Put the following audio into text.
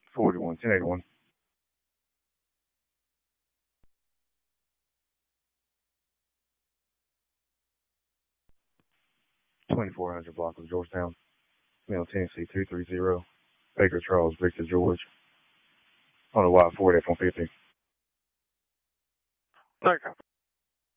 41, 1081. 2400 block of Georgetown, Middle Tennessee 230, Baker Charles, Victor George, on the Y40 F-150. Okay.